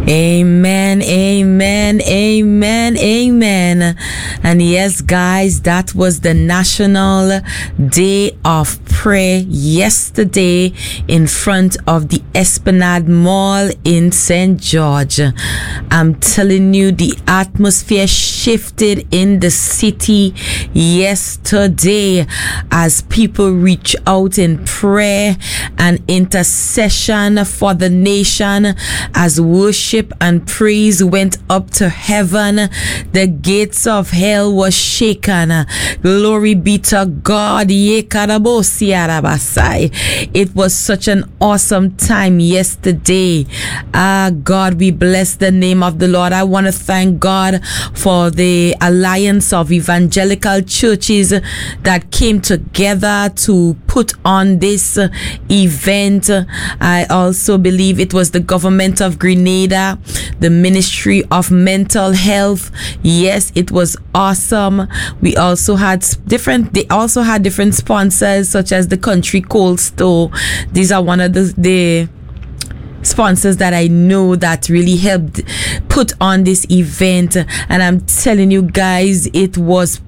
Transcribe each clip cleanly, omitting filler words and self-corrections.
Amen, amen, amen, amen. And yes, guys, that was the National Day of Prayer yesterday in front of the Esplanade Mall in St. George. I'm telling you, the atmosphere shifted in the city yesterday as people reach out in prayer and intercession for the nation, as worship and praise went up to heaven. The gates of hell was shaken. Glory be to God. It was such an awesome time yesterday. God, we bless the name of the Lord. I want to thank God for the Alliance of Evangelical Churches that came together to put on this event. I also believe it was the government of Grenada, the Ministry of Mental Health. Yes, it was awesome. We also had they also had different sponsors such as the Country Cold Store. These are one of the sponsors that I know that really helped put on this event, and I'm telling you guys, it was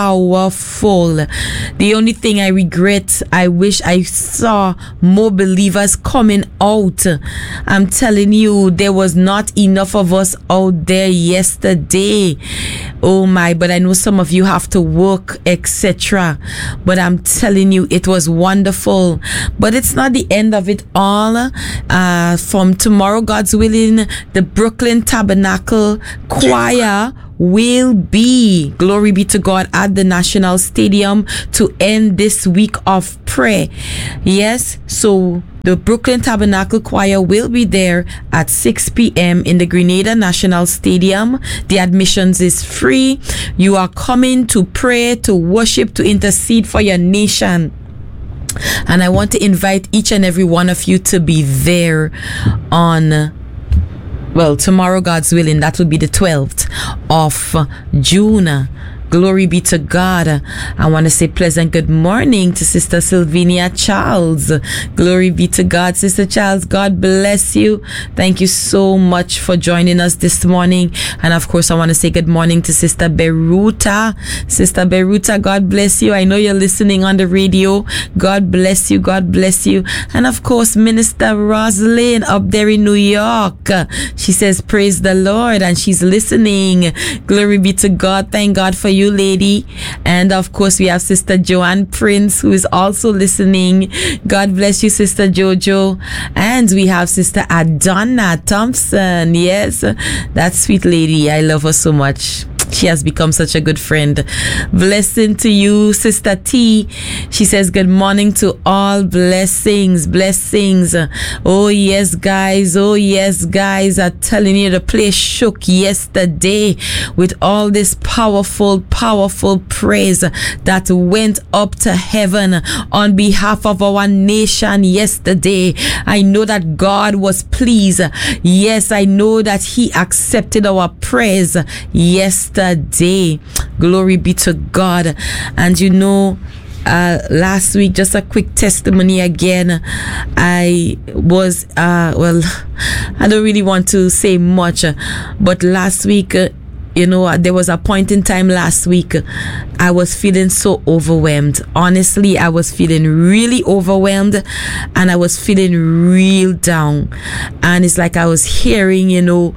powerful. The only thing I regret, I wish I saw more believers coming out. I'm telling you, there was not enough of us out there yesterday. Oh my, but I know some of you have to work, etc. But I'm telling you, it was wonderful. But it's not the end of it all. From tomorrow, God's willing, the Brooklyn Tabernacle Choir will be, glory be to God, at the National Stadium to end this week of prayer. Yes, so the Brooklyn Tabernacle Choir will be there at 6 p.m. in the Grenada National Stadium. The admissions is free. You are coming to pray, to worship, to intercede for your nation. And I want to invite each and every one of you to be there on, well, tomorrow, God's willing, that will be the 12th of June. Glory be to God. I want to say pleasant good morning to Sister Sylvania Charles. Glory be to God. Sister Charles, God bless you. Thank you so much for joining us this morning. And of course, I want to say good morning to Sister Beruta. Sister Beruta, God bless you. I know you're listening on the radio. God bless you. God bless you. And of course, Minister Rosalind up there in New York. She says, praise the Lord. And she's listening. Glory be to God. Thank God for you, lady. And of course, we have Sister Joanne Prince, who is also listening. God bless you, Sister Jojo. And we have Sister Adonna Thompson. Yes, that sweet lady. I love her so much. She has become such a good friend. Blessing to you, Sister T. She says, good morning to all. Blessings, blessings. Oh, yes, guys. Oh, yes, guys. I'm telling you, the place shook yesterday with all this powerful praise that went up to heaven on behalf of our nation yesterday. I know that God was pleased. Yes, I know that He accepted our praise yesterday. Glory be to God. And you know, last week, just a quick testimony again, I was well, I don't really want to say much, but last week, you know, there was a point in time last week I was feeling so overwhelmed. Honestly, I was feeling really overwhelmed, and I was feeling real down. And it's like I was hearing, you know,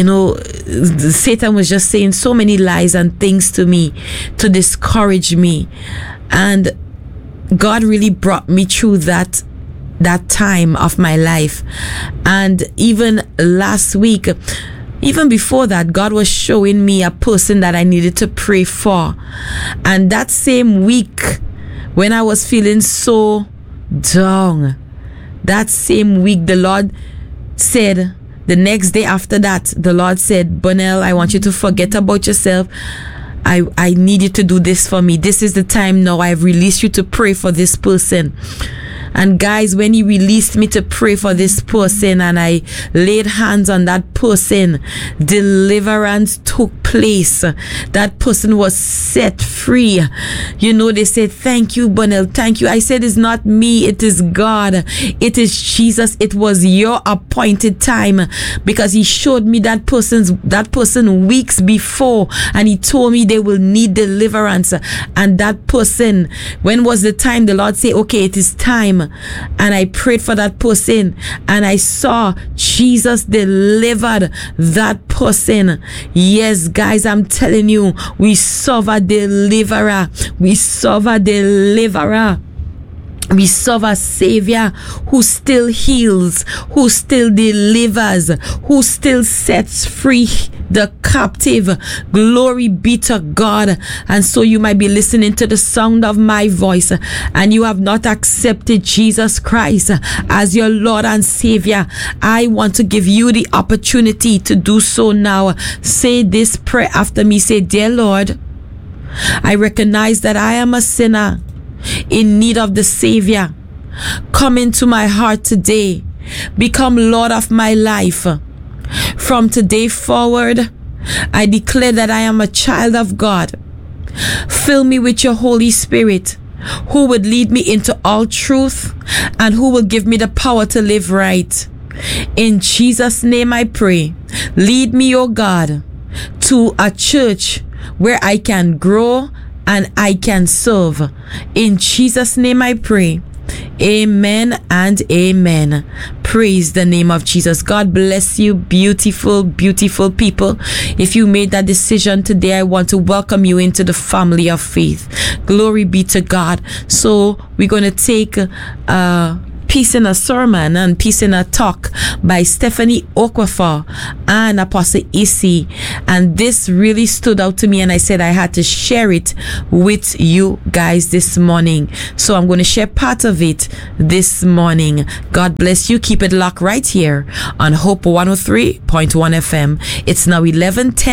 Satan was just saying so many lies and things to me to discourage me. And God really brought me through that time of my life. And even last week, even before that, God was showing me a person that I needed to pray for. And that same week, when I was feeling so down, that same week, the Lord said, the next day after that, the Lord said, Bonnell, I want you to forget about yourself. I need you to do this for me. This is the time now. I've released you to pray for this person. And guys, when he released me to pray for this person and I laid hands on that person, deliverance took place. That person was set free. You know, they said, thank you, Bunnell, thank you. I said, it's not me, it is God. It is Jesus. It was your appointed time, because he showed me that person weeks before, and he told me they will need deliverance. And that person, when was the time? The Lord said, okay, it is time. And I prayed for that person, and I saw Jesus delivered that person. Yes, guys, I'm telling you, we serve a deliverer. We serve a deliverer. We serve a Savior who still heals, who still delivers, who still sets free the captive. Glory be to God. And so you might be listening to the sound of my voice and you have not accepted Jesus Christ as your Lord and Savior. I want to give you the opportunity to do so now. Say this prayer after me. Say, dear Lord, I recognize that I am a sinner in need of the Savior. Come into my heart today. Become Lord of my life. From today forward, I declare that I am a child of God. Fill me with your Holy Spirit, who would lead me into all truth and who will give me the power to live right. In Jesus' name I pray. Lead me, O God, to a church where I can grow and I can serve. In Jesus' name I pray. Amen and amen. Praise the name of Jesus. God bless you, beautiful, beautiful people. If you made that decision today, I want to welcome you into the family of faith. Glory be to God. So we're going to take Peace in a Sermon and Peace in a Talk by Stephanie Okafor and Apostle Issy. And this really stood out to me, and I said I had to share it with you guys this morning. So I'm going to share part of it this morning. God bless you. Keep it locked right here on Hope 103.1 FM. It's now 11:10.